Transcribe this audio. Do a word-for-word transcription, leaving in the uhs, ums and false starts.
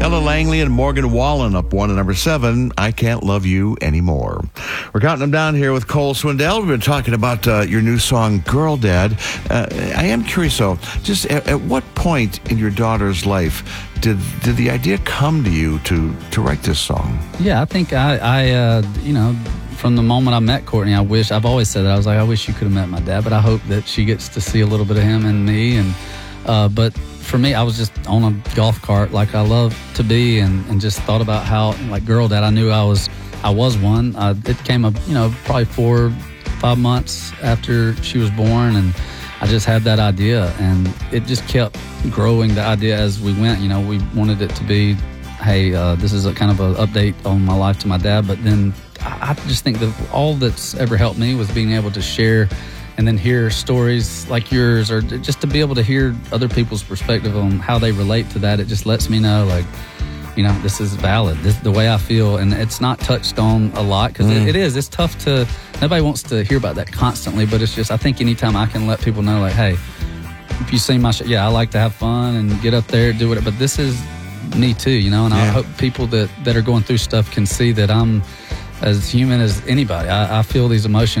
Ella Langley and Morgan Wallen up one at number seven, I Can't Love You Anymore. We're counting them down here with Cole Swindell. We've been talking about uh, your new song, Girl Dad. Uh, I am curious, though, just at, at what point in your daughter's life did did the idea come to you to, to write this song? Yeah, I think I, I uh, you know, from the moment I met Courtney, I wish, I've always said that, I was like, I wish you could have met my dad, but I hope that she gets to see a little bit of him in me. And uh, but for me, I was just on a golf cart like I love to be, and, and just thought about how, like, Girl Dad, I knew I was I was one. Uh, it came up, you know, probably four, five months after she was born, and I just had that idea, and it just kept growing, the idea, as we went. You know, we wanted it to be, hey, uh, this is a kind of an update on my life to my dad, but then I, I just think that all that's ever helped me was being able to share and then hear stories like yours, or just to be able to hear other people's perspective on how they relate to that. It just lets me know, like, you know, this is valid, this, the way I feel. And it's not touched on a lot, because mm. it, it is, it's tough to, nobody wants to hear about that constantly, but it's just, I think anytime I can let people know, like, hey, if you see my show, yeah, I like to have fun and get up there, do it, but this is me too, you know, and yeah. I hope people that, that are going through stuff can see that I'm as human as anybody. I, I feel these emotions.